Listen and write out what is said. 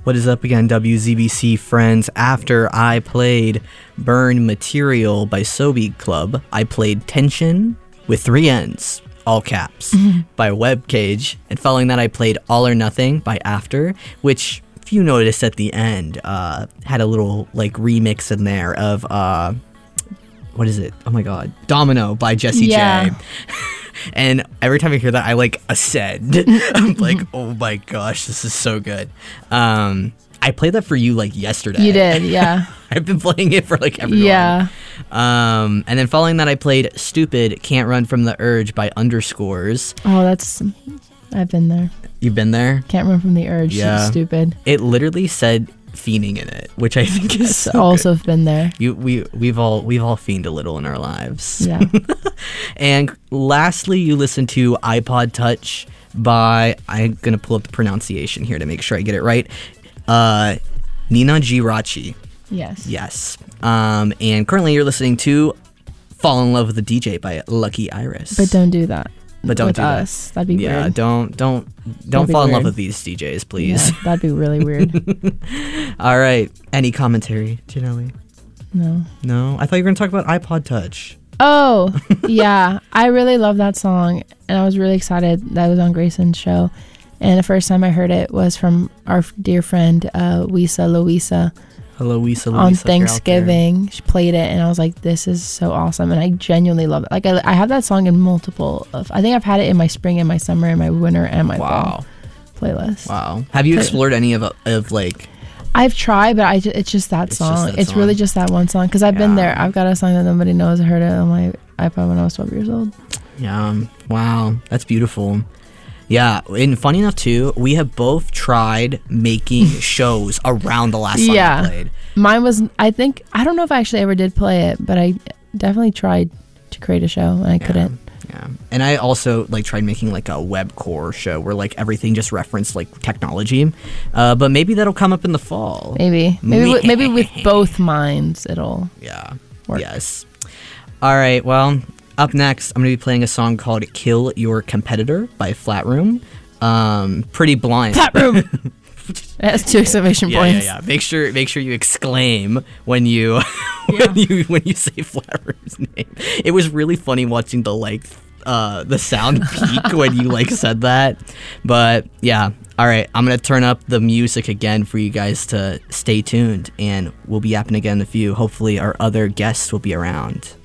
What is up again, WZBC friends? After I played Burn Material by Sobi Club, I played Tension with 3 N's, all caps, by Webcage. And following that, I played All or Nothing by After, which, if you noticed at the end, had a little like remix in there of, what is it? Oh my god. Domino by Jessie J. And every time I hear that, I like ascend. I'm like, oh my gosh, this is so good. I played that for you like yesterday. You did, yeah. I've been playing it for like everyone. Yeah. And then following that, I played Stupid Can't Run From the Urge by Underscores. Oh, I've been there. You've been there? Can't Run From the Urge. Yeah. Stupid. It literally said fiending in it, which I think is so also good. been there. We've all fiend a little in our lives. Yeah. And lastly, you listen to iPod Touch by, I'm gonna pull up the pronunciation here to make sure I get it right. Nina Girachi. Yes. And currently you're listening to Fall in Love with the DJ by Lucky Iris. But don't do that. But don't with do us. That'd be weird. Don't fall in love with these DJs, please. Yeah, that'd be really weird. All right. Any commentary, Janelle? No? I thought you were going to talk about iPod Touch. Oh, yeah. I really love that song, and I was really excited that it was on Grayson's show. And the first time I heard it was from our dear friend, Wisa Louisa. Hello, Wisa Louisa. On Thanksgiving, she played it, and I was like, this is so awesome. And I genuinely love it. Like, I have that song in multiple of, I think I've had it in my spring and my summer and my winter and my fall playlist. Wow. Have you explored any of like... I've tried, but it's just that song. It's really just that one song. Because I've been there. I've got a song that nobody knows. I heard it on my iPod when I was 12 years old. Yeah. Wow. That's beautiful. Yeah, and funny enough too, we have both tried making shows around the last song I played. Mine was, I don't know if I actually ever did play it, but I definitely tried to create a show and I couldn't. Yeah, and I also like tried making like a webcore show where like everything just referenced like technology, but maybe that'll come up in the fall. Maybe with both minds it'll work. Yes. All right, well, up next, I'm going to be playing a song called Kill Your Competitor by Flat Room. Pretty blind. Flat Room! It has 2 exclamation points. Yeah. Make sure you exclaim when you when you say Flat Room's name. It was really funny watching the sound peak when you like said that. But yeah, all right, I'm going to turn up the music again for you guys to stay tuned, and we'll be yapping again in a few. Hopefully our other guests will be around.